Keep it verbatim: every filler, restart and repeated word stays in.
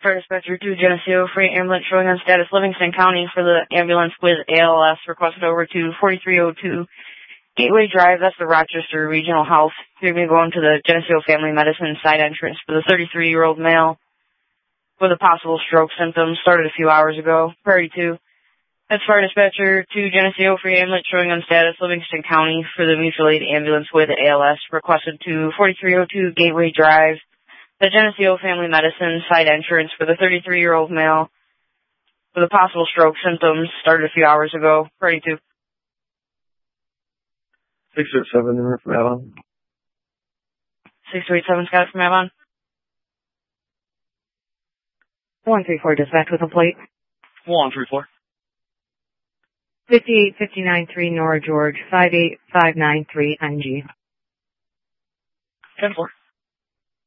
Fire Dispatcher two Geneseo Freight Ambulance showing on status Livingston County for the ambulance with A L S requested over to forty-three oh two Gateway Drive. That's the Rochester Regional Health. You're going to go into the Geneseo Family Medicine side entrance for the thirty-three-year-old male with a possible stroke symptom. Started a few hours ago. Priority two. That's Fire Dispatcher two Geneseo Freight Ambulance showing on status Livingston County for the mutual aid ambulance with A L S requested to forty-three oh two Gateway Drive. The Geneseo Family Medicine side entrance for the thirty-three-year-old male with a possible stroke symptoms. Started a few hours ago. Ready to. six oh seven from Avon. six two eight seven Scott from Avon. one three four dispatch with a plate. one three four. fifty-eight fifty-nine three Nora George, five eight five nine three N G. ten four.